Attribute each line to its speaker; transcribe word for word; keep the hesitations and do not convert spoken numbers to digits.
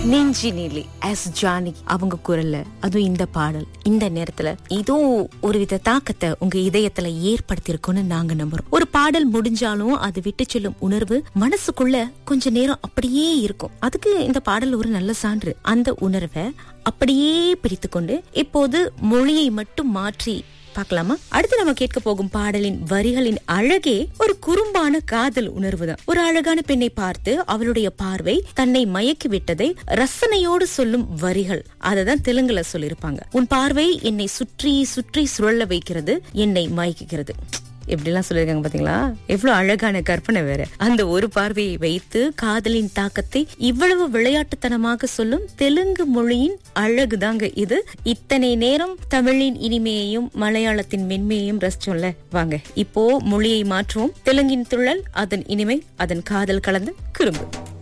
Speaker 1: நெஞ்சினிலே S Janaki அவங்க குரல்ல, அதுவும் இந்த பாடல் இந்த நேரத்துல ஏதோ ஒரு வித தாக்கத்தை உங்க இதயத்துல ஏற்படுத்தி இருக்கும்னு நாங்க நம்புறோம். ஒரு பாடல் முடிஞ்சாலும் அது விட்டு செல்லும் உணர்வு மனசுக்குள்ள கொஞ்ச நேரம் அப்படியே இருக்கும். அதுக்கு இந்த பாடல் ஒரு நல்ல சான்று. அந்த உணர்வை அப்படியே பிரித்து கொண்டு இப்போது மொழியை மட்டும் மாற்றி பார்க்கலாமா? அடுத்து நம்ம கேட்க போகும் பாடலின் வரிகளின் அழகே ஒரு குறும்பான காதல் உணர்வுதான். ஒரு அழகான பெண்ணை பார்த்து அவளுடைய பார்வை தன்னை மயக்கி விட்டதை ரசனையோடு சொல்லும் வரிகள். அததான் தெலுங்குல சொல்லிருப்பாங்க. உன் பார்வை என்னை சுற்றி சுற்றி சுழல வைக்கிறது, என்னை மயக்குகிறது. எப்படி எல்லாம் சொல்லிருக்காங்க பாத்தீங்களா? எவ்வளவு அழகான கற்பனை வேற. அந்த ஒரு பார்வையை வைத்து காதலின் தாக்கத்தை இவ்வளவு விளையாட்டுத்தனமாக சொல்லும் தெலுங்கு மொழியின் அழகுதாங்க இது. இத்தனை நேரம் தமிழின் இனிமையையும் மலையாளத்தின் மென்மையையும் ரசிச்சோம்ல. வாங்க இப்போ மொழியை மாற்றுவோம். தெலுங்கின் துள்ளல், அதன் இனிமை, அதன் காதல் கலந்து குறும்பு.